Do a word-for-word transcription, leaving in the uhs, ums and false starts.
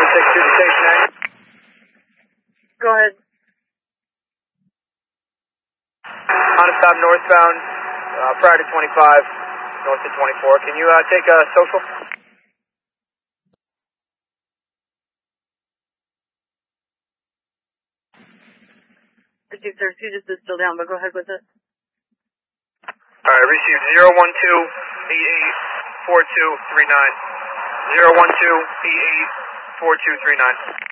six two to station nine. Go ahead. On a stop northbound, uh, prior to twenty-five, north to twenty-four. Can you uh, take a social? Pursuit Service, you just is still down, but go ahead with it. Alright, received zero one two eight eight four two three nine. zero one two eight eight four two three nine.